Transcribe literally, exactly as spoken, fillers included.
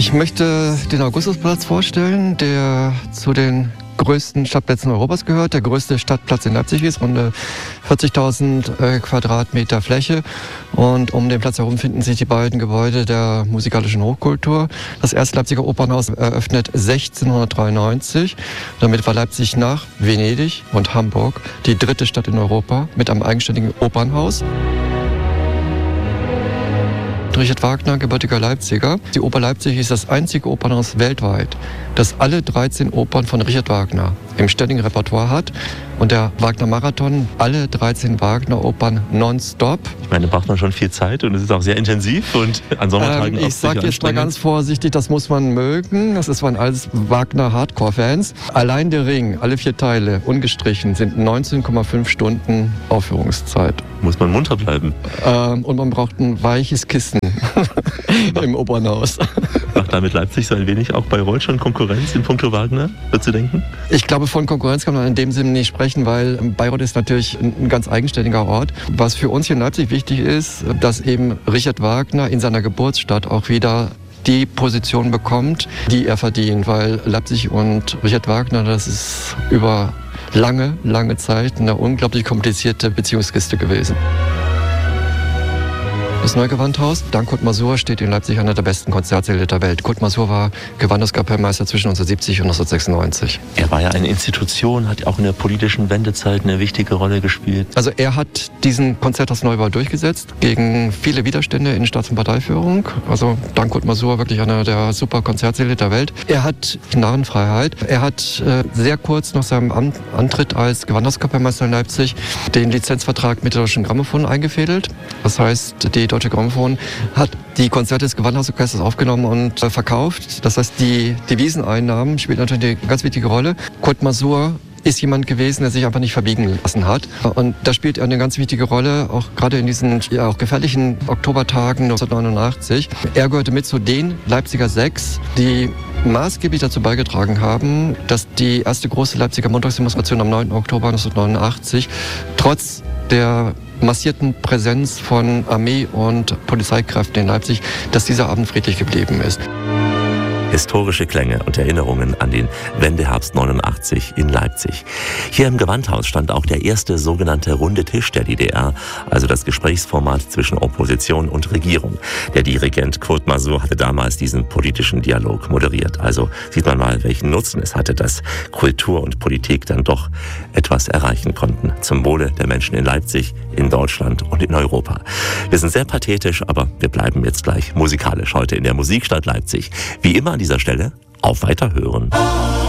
Ich möchte den Augustusplatz vorstellen, der zu den größten Stadtplätzen Europas gehört. Der größte Stadtplatz in Leipzig ist rund vierzigtausend äh, Quadratmeter Fläche. Und um den Platz herum finden sich die beiden Gebäude der musikalischen Hochkultur. Das erste Leipziger Opernhaus eröffnet sechzehnhundertdreiundneunzig. Damit war Leipzig nach Venedig und Hamburg die dritte Stadt in Europa mit einem eigenständigen Opernhaus. Richard Wagner, gebürtiger Leipziger. Die Oper Leipzig ist das einzige Opernhaus weltweit, das alle dreizehn Opern von Richard Wagner im ständigen Repertoire hat. Und der Wagner-Marathon, alle dreizehn Wagner-Opern nonstop. Ich meine, da braucht man schon viel Zeit und es ist auch sehr intensiv und an Sommertagen ähm, auch Ich sage jetzt mal ganz vorsichtig, das muss man mögen. Das ist waren alles Wagner-Hardcore-Fans. Allein der Ring, alle vier Teile, ungestrichen, sind neunzehn Komma fünf Stunden Aufführungszeit. Muss man munter bleiben. Ähm, und man braucht ein weiches Kissen im Opernhaus. Macht damit Leipzig so ein wenig auch bei Bayreuth schon Konkurrenz in puncto Wagner, würdest du denken? Ich glaube, von Konkurrenz kann man in dem Sinne nicht sprechen, weil Bayreuth ist natürlich ein ganz eigenständiger Ort. Was für uns hier in Leipzig wichtig ist, dass eben Richard Wagner in seiner Geburtsstadt auch wieder die Position bekommt, die er verdient, weil Leipzig und Richard Wagner, das ist über lange, lange Zeit eine unglaublich komplizierte Beziehungskiste gewesen. Das neue Gewandhaus, dank Kurt Masur, steht in Leipzig einer der besten Konzertsäle der Welt. Kurt Masur war Gewandhauskapellmeister zwischen neunzehnhundertsiebzig und neunzehnhundertsechsundneunzig. Er war ja eine Institution, hat auch in der politischen Wendezeit eine wichtige Rolle gespielt. Also er hat diesen Konzerthausneubau durchgesetzt gegen viele Widerstände in Staats- und Parteiführung. Also dank Kurt Masur wirklich einer der super Konzertsäle der Welt. Er hat Narrenfreiheit. Er hat äh, sehr kurz nach seinem An- Antritt als Gewandhauskapellmeister in Leipzig den Lizenzvertrag mit der Deutschen Grammophon eingefädelt. Das heißt, die Deutsche Grammophon hat die Konzerte des Gewandhausorchesters aufgenommen und äh, verkauft. Das heißt, die Deviseneinnahmen spielen natürlich eine ganz wichtige Rolle. Kurt Masur ist jemand gewesen, der sich einfach nicht verbiegen lassen hat. Und da spielt er eine ganz wichtige Rolle, auch gerade in diesen ja, auch gefährlichen Oktobertagen neunzehnhundertneunundachtzig. Er gehörte mit zu den Leipziger Sechs, die maßgeblich dazu beigetragen haben, dass die erste große Leipziger Montagsdemonstration am neunten Oktober neunzehnhundertneunundachtzig trotz der massierten Präsenz von Armee- und Polizeikräften in Leipzig, dass dieser Abend friedlich geblieben ist. Historische Klänge und Erinnerungen an den Wendeherbst neunundachtzig in Leipzig. Hier im Gewandhaus stand auch der erste sogenannte Runde Tisch der D D R, also das Gesprächsformat zwischen Opposition und Regierung. Der Dirigent Kurt Masur hatte damals diesen politischen Dialog moderiert. Also sieht man mal, welchen Nutzen es hatte, dass Kultur und Politik dann doch etwas erreichen konnten. Zum Wohle der Menschen in Leipzig, in Deutschland und in Europa. Wir sind sehr pathetisch, aber wir bleiben jetzt gleich musikalisch heute in der Musikstadt Leipzig. Wie immer an dieser Stelle auf Weiterhören.